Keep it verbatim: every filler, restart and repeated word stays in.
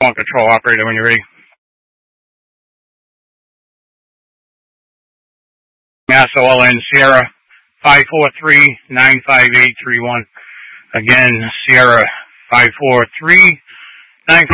On control operator when you're ready. Masso L N Sierra five four three nine five eight three one. Again, Sierra five four three nine five